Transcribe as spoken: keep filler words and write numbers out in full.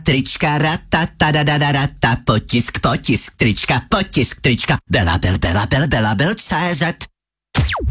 trička, rata, tada, da, da, rata, potisk, potisk, trička, potisk, trička, Bela, Bel, Bela, Bel, Bela, Bel, C Z.